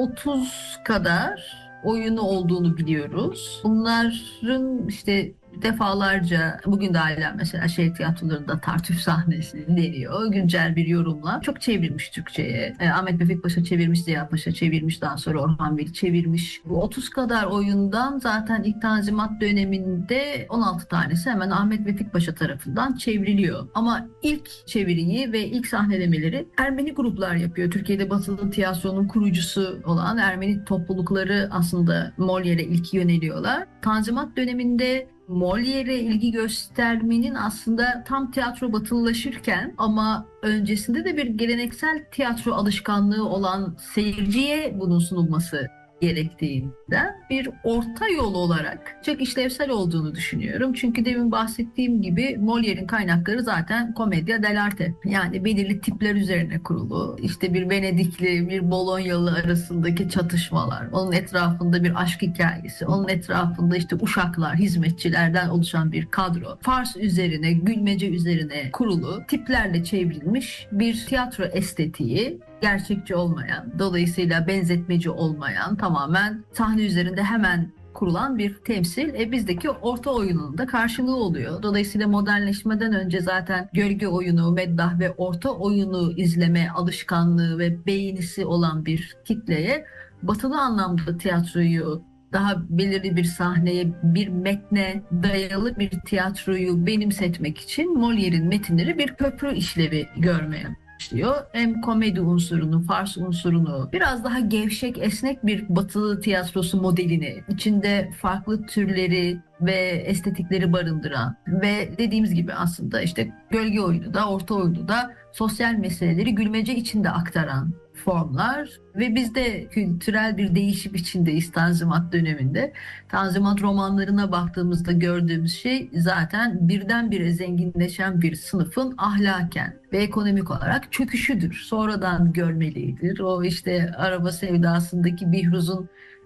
30 kadar oyunu olduğunu biliyoruz. Bunların işte defalarca bugün de hala mesela şehir tiyatrolarında tartüf sahnesi deniyor. Güncel bir yorumla. Çok çevrilmiş Türkçe'ye. Ahmet Vefik Paşa çevirmiş, Ziya Paşa çevirmiş, daha sonra Orhan Veli çevirmiş. Bu 30 kadar oyundan zaten ilk Tanzimat döneminde 16 tanesi hemen Ahmet Vefik Paşa tarafından çevriliyor. Ama ilk çeviriyi ve ilk sahnelemeleri Ermeni gruplar yapıyor. Türkiye'de Batılı tiyatronun kurucusu olan Ermeni toplulukları aslında Molière'e ilk yöneliyorlar. Tanzimat döneminde Molière'e ilgi göstermenin aslında tam tiyatro batılılaşırken ama öncesinde de bir geleneksel tiyatro alışkanlığı olan seyirciye bunun sunulması gerektiğinden bir orta yol olarak çok işlevsel olduğunu düşünüyorum. Çünkü demin bahsettiğim gibi Molière'in kaynakları zaten komedya dell'arte. Yani belirli tipler üzerine kurulu. İşte bir Venedikli, bir Bolonyalı arasındaki çatışmalar, onun etrafında bir aşk hikayesi, onun etrafında işte uşaklar, hizmetçilerden oluşan bir kadro. Fars üzerine, gülmece üzerine kurulu tiplerle çevrilmiş bir tiyatro estetiği, gerçekçi olmayan, dolayısıyla benzetmeci olmayan, tamamen sahne üzerinde hemen kurulan bir temsil. Bizdeki orta oyunun da karşılığı oluyor. Dolayısıyla modernleşmeden önce zaten gölge oyunu, meddah ve orta oyunu izleme alışkanlığı ve beğenisi olan bir kitleye batılı anlamda tiyatroyu daha belirli bir sahneye, bir metne dayalı bir tiyatroyu benimsetmek için Molière'in metinleri bir köprü işlevi görmeye başlıyor. Hem komedi unsurunu, fars unsurunu, biraz daha gevşek, esnek bir batılı tiyatrosu modelini, içinde farklı türleri ve estetikleri barındıran ve dediğimiz gibi aslında işte gölge oyunu da, orta oyunu da sosyal meseleleri gülmece içinde aktaran formlar ve biz de kültürel bir değişim içindeyiz Tanzimat döneminde. Tanzimat romanlarına baktığımızda gördüğümüz şey zaten birdenbire zenginleşen bir sınıfın ahlaken ve ekonomik olarak çöküşüdür. Sonradan görmelidir. O işte araba sevdasındaki Bihruz'un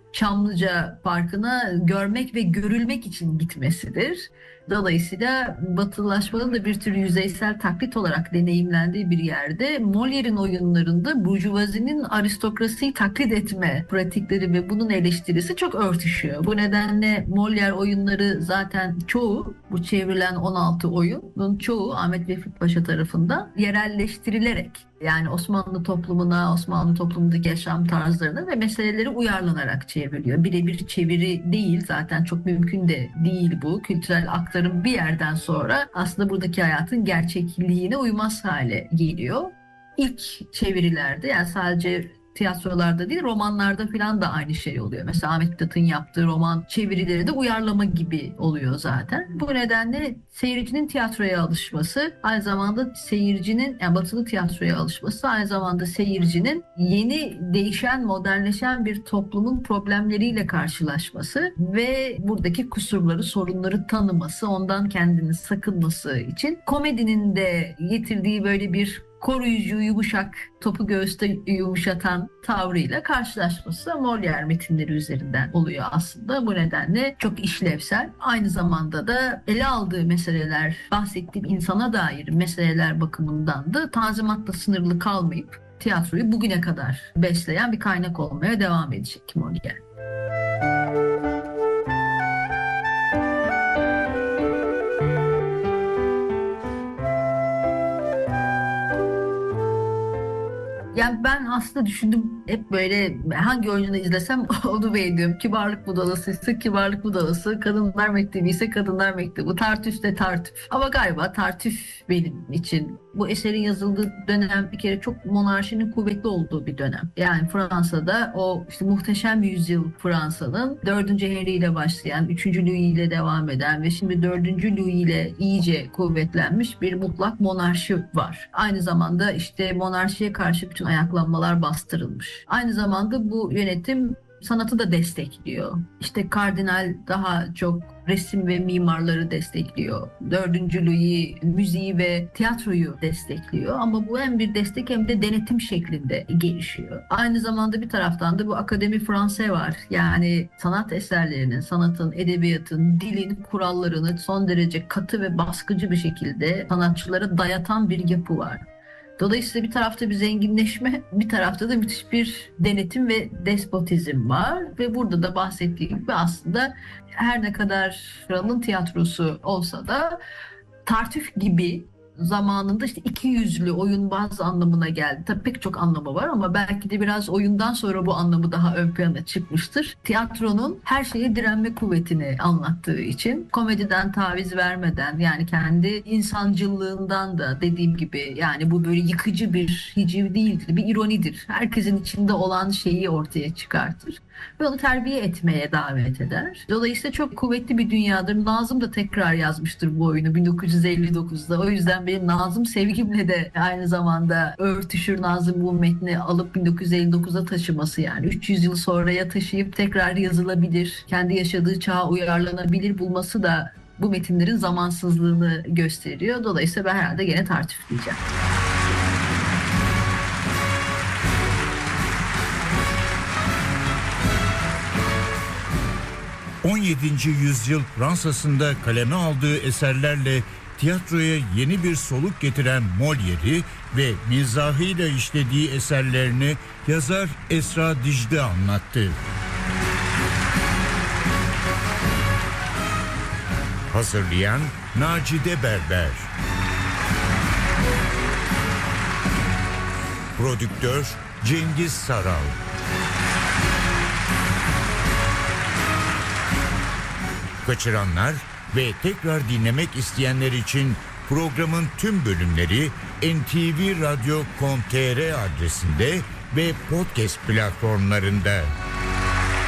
Çamlıca Parkı'na görmek ve görülmek için gitmesidir. Dolayısıyla batılılaşmanın da bir tür yüzeysel taklit olarak deneyimlendiği bir yerde Molière'in oyunlarında burjuvazinin aristokrasiyi taklit etme pratikleri ve bunun eleştirisi çok örtüşüyor. Bu nedenle Molière oyunları zaten çoğu, bu çevrilen 16 oyunun çoğu Ahmet Vefik Paşa tarafından yerelleştirilerek, yani Osmanlı toplumuna, Osmanlı toplumundaki yaşam tarzlarına ve meseleleri uyarlanarak çevriliyor. Birebir çeviri değil, zaten çok mümkün de değil bu. Kültürel aktarım bir yerden sonra aslında buradaki hayatın gerçekliğine uymaz hale geliyor. İlk çevirilerde, yani sadece tiyatrolarda değil, romanlarda falan da aynı şey oluyor. Mesela Ahmet Mithat'ın yaptığı roman çevirileri de uyarlama gibi oluyor zaten. Bu nedenle seyircinin tiyatroya alışması, aynı zamanda seyircinin, yani batılı tiyatroya alışması, aynı zamanda seyircinin yeni, değişen, modernleşen bir toplumun problemleriyle karşılaşması ve buradaki kusurları, sorunları tanıması, ondan kendini sakınması için komedinin de getirdiği böyle bir koruyucu, yumuşak, topu göğüste yumuşatan tavrıyla karşılaşması Molière metinleri üzerinden oluyor aslında. Bu nedenle çok işlevsel. Aynı zamanda da ele aldığı meseleler, bahsettiğim insana dair meseleler bakımından da Tanzimat'la sınırlı kalmayıp tiyatroyu bugüne kadar besleyen bir kaynak olmaya devam edecek Molière. Yani ben aslında düşündüm hep, böyle hangi oyununu izlesem onu beğeniyorum. Kibarlık Budalası ise Kibarlık Budalası, Kadınlar Mektebi ise Kadınlar Mektebi, Tartüf de Tartüf. Ama galiba Tartüf benim için. Bu eserin yazıldığı dönem bir kere çok monarşinin kuvvetli olduğu bir dönem. Yani Fransa'da o işte muhteşem yüzyıl Fransa'nın 4. Henry ile başlayan, 3. Louis ile devam eden ve şimdi 4. Louis ile iyice kuvvetlenmiş bir mutlak monarşi var. Aynı zamanda işte monarşiye karşı bütün ayaklanmalar bastırılmış. Aynı zamanda bu yönetim sanatı da destekliyor. İşte kardinal daha çok resim ve mimarları destekliyor. 4. Louis müziği ve tiyatroyu destekliyor. Ama bu hem bir destek hem de denetim şeklinde gelişiyor. Aynı zamanda bir taraftan da bu Akademi Française var. Yani sanat eserlerinin, sanatın, edebiyatın, dilin kurallarını son derece katı ve baskıcı bir şekilde sanatçılara dayatan bir yapı var. Dolayısıyla bir tarafta bir zenginleşme, bir tarafta da müthiş bir denetim ve despotizm var. Ve burada da bahsettiğim gibi aslında her ne kadar kralın tiyatrosu olsa da Tartüf gibi zamanında işte iki yüzlü oyunbaz anlamına geldi. Tabii pek çok anlamı var ama belki de biraz oyundan sonra bu anlamı daha ön plana çıkmıştır. Tiyatronun her şeye direnme kuvvetini anlattığı için komediden taviz vermeden, yani kendi insancılığından da, dediğim gibi, yani bu böyle yıkıcı bir hiciv değildir, bir ironidir. Herkesin içinde olan şeyi ortaya çıkartır ve onu terbiye etmeye davet eder. Dolayısıyla çok kuvvetli bir dünyadır. Nazım da tekrar yazmıştır bu oyunu 1959'da. O yüzden benim Nazım sevgimle de aynı zamanda örtüşür. Nazım bu metni alıp 1959'a taşıması, yani 300 yıl sonraya taşıyıp tekrar yazılabilir, kendi yaşadığı çağa uyarlanabilir bulması da bu metinlerin zamansızlığını gösteriyor. Dolayısıyla ben herhalde gene Tartüf diyeceğim. 17. yüzyıl Fransa'sında kaleme aldığı eserlerle tiyatroya yeni bir soluk getiren Molière'i ve mizahıyla işlediği eserlerini yazar Esra Dicle anlattı. Hazırlayan Nacide Berber. Prodüktör Cengiz Saral. Kaçıranlar ve tekrar dinlemek isteyenler için programın tüm bölümleri ntvradio.com.tr adresinde ve podcast platformlarında.